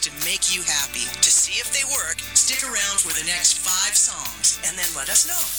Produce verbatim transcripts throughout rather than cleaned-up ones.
to make you happy. To see if they work, stick around for the next five songs and then let us know.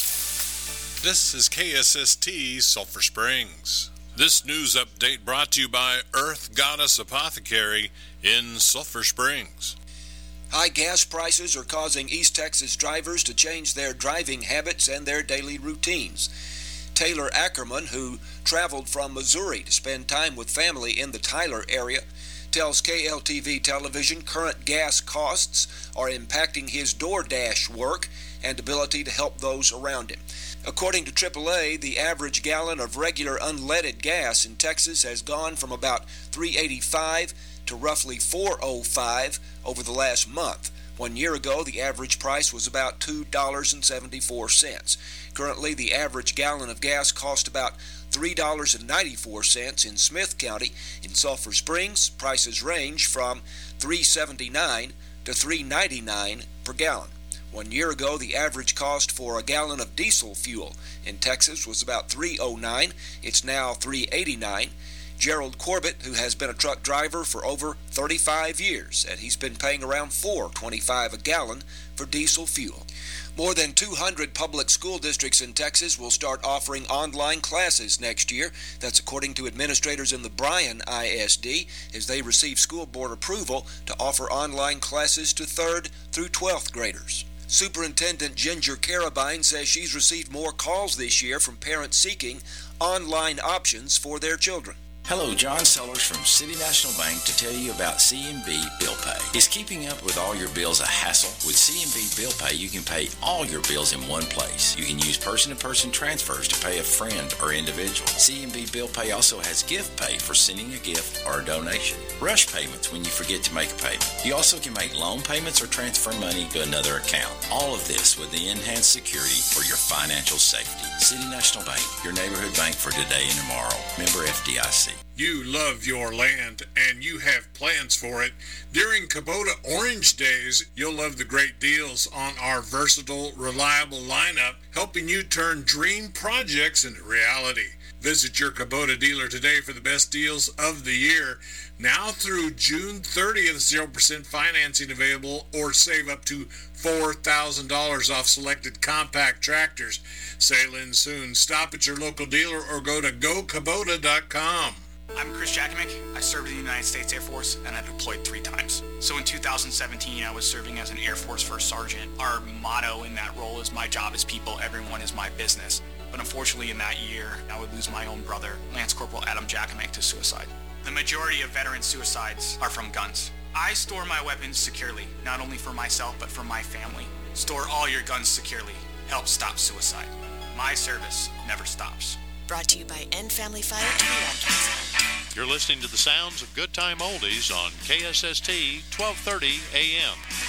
This is K S S T Sulphur Springs. This news update brought to you by Earth Goddess Apothecary in Sulphur Springs. High gas prices are causing East Texas drivers to change their driving habits and their daily routines. Taylor Ackerman, who traveled from Missouri to spend time with family in the Tyler area, tells K L T V television current gas costs are impacting his DoorDash work and ability to help those around him. According to triple A, the average gallon of regular unleaded gas in Texas has gone from about three dollars and eighty-five cents to roughly four dollars and five cents over the last month. One year ago, the average price was about two dollars and seventy-four cents. Currently, the average gallon of gas cost about three dollars and ninety-four cents in Smith County. In Sulphur Springs, prices range from three dollars and seventy-nine cents to three dollars and ninety-nine cents per gallon. One year ago, the average cost for a gallon of diesel fuel in Texas was about three dollars and nine cents. It's now three dollars and eighty-nine cents. Gerald Corbett, who has been a truck driver for over thirty-five years, and he's been paying around four dollars and twenty-five cents a gallon for diesel fuel. More than two hundred public school districts in Texas will start offering online classes next year. That's according to administrators in the Bryan I S D, as they receive school board approval to offer online classes to third through twelfth graders. Superintendent Ginger Carabine says she's received more calls this year from parents seeking online options for their children. Hello, John Sellers from City National Bank to tell you about C and B Bill Pay. Is keeping up with all your bills a hassle? With C and B Bill Pay, you can pay all your bills in one place. You can use person-to-person transfers to pay a friend or individual. C and B Bill Pay also has Gift Pay for sending a gift or a donation. Rush payments when you forget to make a payment. You also can make loan payments or transfer money to another account. All of this with the enhanced security for your financial safety. City National Bank, your neighborhood bank for today and tomorrow. Member F D I C. You love your land and you have plans for it. During Kubota Orange Days, you'll love the great deals on our versatile, reliable lineup, helping you turn dream projects into reality. Visit your Kubota dealer today for the best deals of the year. Now through June thirtieth, zero percent financing available, or save up to four thousand dollars off selected compact tractors. Sail in soon. Stop at your local dealer or go to go kubota dot com. I'm Chris Jakimick. I served in the United States Air Force and I deployed three times. So in two thousand seventeen, I was serving as an Air Force First Sergeant. Our motto in that role is my job is people, everyone is my business. But unfortunately in that year, I would lose my own brother, Lance Corporal Adam Jakimick, to suicide. The majority of veteran suicides are from guns. I store my weapons securely, not only for myself, but for my family. Store all your guns securely. Help stop suicide. My service never stops. Brought to you by End Family Fire and Adkins. You're listening to the sounds of Good Time Oldies on K S S T twelve thirty A M.